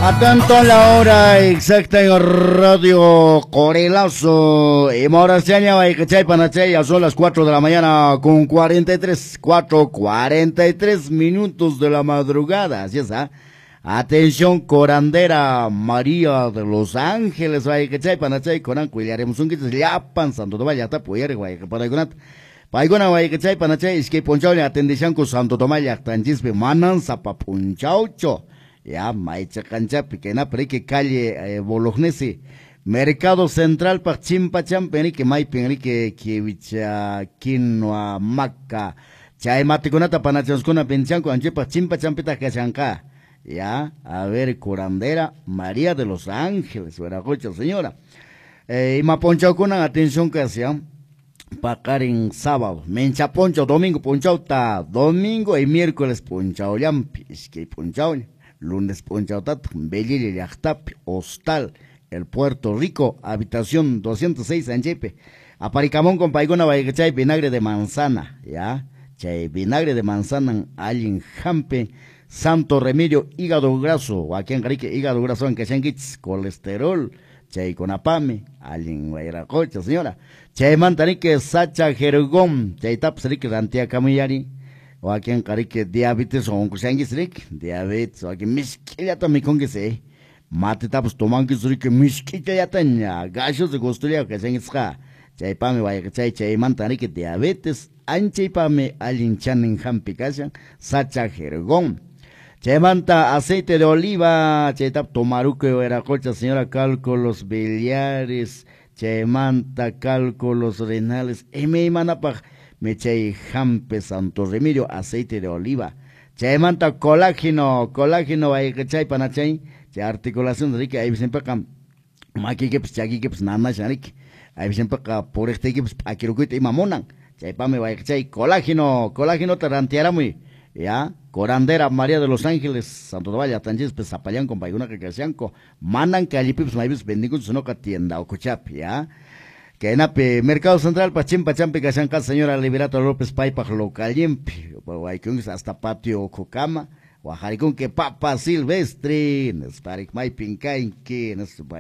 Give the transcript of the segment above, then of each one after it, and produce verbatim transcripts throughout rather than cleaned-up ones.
Atento a la hora exacta en Radio Corelazo. Y ahora se añade que chay panachay, ya son las cuatro de la mañana con cuarenta y tres, cuatro, cuarenta y tres minutos de la madrugada. Así es, ¿ah? Atención, corandera María de Los Ángeles, vaya que chay panachay, coran cuidaremos un quito, ya pensando, no vaya a tapuyer, vaya que para igual. Paigona vaya que chay panachay, es que ponchao le atendición con Santo Tomás, ya tan chispe, manan zapa ponchaucho. Ya, maicha cancha, pequeña, pero que calle, eh, Bolognesi, Mercado Central, Pachimpacham, Penique, Mai, Penique, Kivicha, Quinoa, Maca, Chay Maticonata, Panachonscona, Penchanco, Anche, Pachimpacham, Pita, Cachanca. Ya, a ver, curandera, María de Los Ángeles, Veracocha, señora. Eh, y Maponchao con atención que hacían. Pacar en sábado, mencha poncho, domingo ponchao ta, domingo y miércoles ponchao yampi, es que ponchao. Lunes Ponchautat, Belli Yachtap, Hostal, el Puerto Rico, habitación doscientos seis Anchepe, Aparicamón con Paigona Vallechay, vinagre de manzana, ya, chay, vinagre de manzana, Allen Jampe, Santo Remedio, hígado graso, aquí en Carique, hígado graso, en Quechanquitz, colesterol, chay con apame, Allen Guayracocha, señora, chay mantanique, Sacha Jergón, chay tapsrique, Rantia Camillari, o aquí en Carique diabetes o oncosanguisric, diabetes o aquí misquilla también con que se mate tapos toman que surique misquilla ya taña gachos de costuria que se engisca chay pame vaya que chay chay mantanique diabetes anche pame alinchan en jampicashan sacha jergón chay manta aceite de oliva chay tap tomaruque o era cocha señora cálculos biliares chay manta cálculos renales eme manapaj me chay jampe Santo Remedio, aceite de oliva. Chay manta colágeno, colágeno, vaya que chay panachay, chay articulación de rica, ahí siempre acá, maki que pues chaki que pues nana charik, ahí siempre acá, por este que pues aquí lo y mamonan, chay pa me vaya que chay, colágeno, colágeno tarantiara muy, ya, corandera María de Los Ángeles, Santo Vaya, tanches pues zapallan con paiguna que casianco, mandan que allí pues maibus bendigo su noca tienda o cochap, ya. Que en ape, Mercado Central, Pachim, Pachampi, Cachanca, señora Liberato López Paipa, Localiempi, Guaycún, hasta Patio Cocama, Guajaricún, que Papa Silvestre, Nesparik, Mai Pincain, que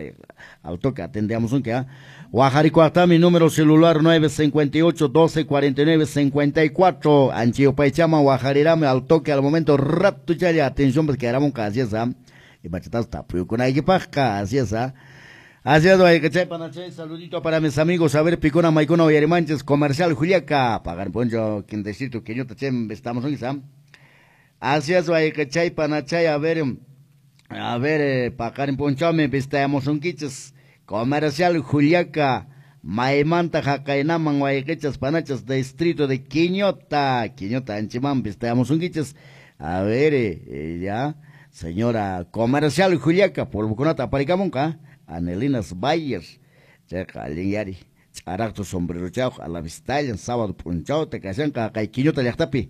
auto que atendemos un que a Guajarico, hasta mi número celular nueve cinco ocho, doce, cuarenta y nueve, cincuenta y cuatro, Anchio Paichama, Guajarirame, al toque al momento, rato ya, atención, pues que éramos casi esa, y machetas tapu, con ahí que pasca, así esa. Así es, vaya que chay panachay, saludito para mis amigos, a ver, Picona, Maicona, Oyarimanches, Comercial, Juliaca, pagar poncho, quien decirte que yo te estamos en Sam. Así es, vaya que chay panachay, a ver, a ver, eh, pagar en poncho, me estamos un quiches, Comercial, Juliaca, Maimanta, Jacainaman, vaya que chas panachas, distrito de Quiñota, Quiñota, Anchimán, estamos un quiches, a ver, eh, eh, ya, señora, Comercial, Juliaca, por Buconata, Paricamonca, Anelinas Bayer, checa, Lingari, Characto sombrero chao, a la vista, en sábado ponchao, te casan, caiquiño te yachtapi,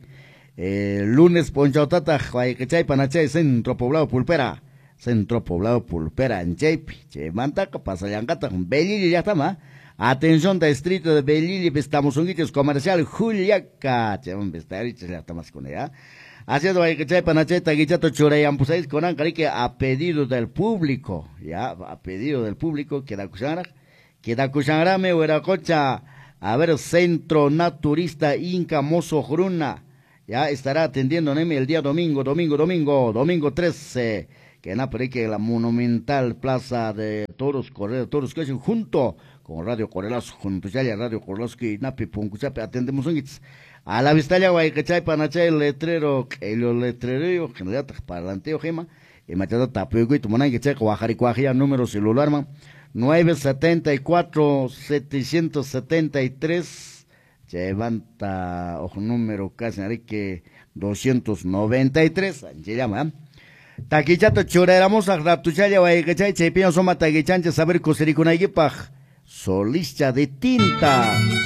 lunes ponchao tata, que panachay, centro poblado pulpera, centro poblado pulpera, en Chaipi, che mantaca, pasa llangata, Belili ya está, atención, distrito de Belili, estamos un guichos comercial, Juliaca, che, un vestaricho, ya estamos con ella. Así es, vaya que chay panacheta, guichato choreyan, pues con que a pedido del público, ya, a pedido del público, que da cuchara, que da cuchara me huera cocha, a ver, Centro Naturista Inca Mozo Jruna, ya estará atendiendo Neme el día domingo, domingo, domingo, domingo trece, que na que la monumental plaza de toros, Correa de Toros, que es junto con Radio Corelazo, junto ya Radio Corelazo, que napi puncuchape, atendemos un guitz. A la vista ya guay que chay panachay el letrero, el letrero, general parlanteo gema, y machado tapio y tomonan que chay guajaricuajía número celular man, nueve siete cuatro, setecientos setenta y tres, levanta ojo número casi que doscientos noventa y tres, se llama, taquichato choreramos a raptuchaya guay que chay chay piño soma taquichancha saber cosericunay paj, solista de tinta.